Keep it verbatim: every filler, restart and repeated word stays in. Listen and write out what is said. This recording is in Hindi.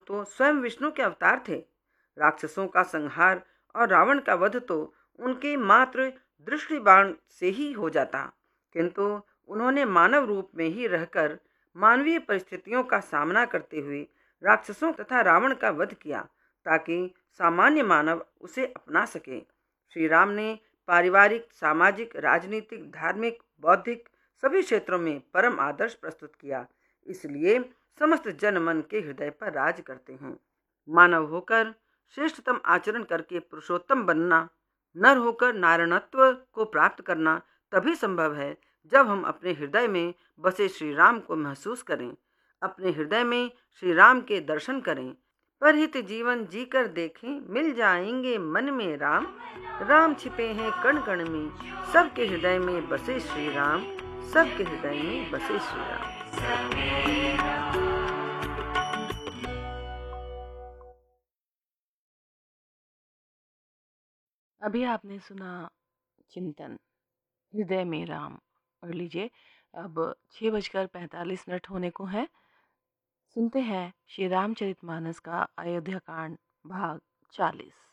तो स्वयं विष्णु के अवतार थे। राक्षसों का संहार और रावण का वध तो उनके मात्र दृष्टि बाण से ही हो जाता, किंतु उन्होंने मानव रूप में ही रहकर मानवीय परिस्थितियों का सामना करते हुए राक्षसों तथा रावण का वध किया, ताकि सामान्य मानव उसे अपना सके। श्री राम ने पारिवारिक, सामाजिक, राजनीतिक, धार्मिक, बौद्धिक सभी क्षेत्रों में परम आदर्श प्रस्तुत किया। इसलिए समस्त जन मन के हृदय पर राज करते हैं। मानव होकर श्रेष्ठतम आचरण करके पुरुषोत्तम बनना, नर होकर नारायणत्व को प्राप्त करना तभी संभव है जब हम अपने हृदय में बसे श्री राम को महसूस करें, अपने हृदय में श्री राम के दर्शन करें। परहित जीवन जी कर देखें, मिल जाएंगे मन में राम। राम छिपे हैं कण कण में, सबके हृदय में बसे श्री राम, सबके हृदय में बसे श्री राम। अभी आपने सुना चिंतन हृदय में राम। पढ़ लीजिए। अब छः बजकर पैंतालीस मिनट होने को है। सुनते हैं श्री रामचरितमानस का अयोध्या कांड भाग चालीस।